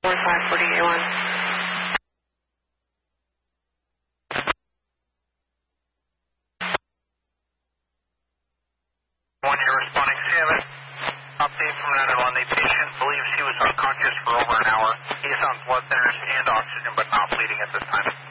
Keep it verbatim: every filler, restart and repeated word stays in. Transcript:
four five four eight one. One, you're responding seven. Update from nine one one. The patient believes he was unconscious for over an hour. He is on blood thinners and oxygen, but not bleeding at this time.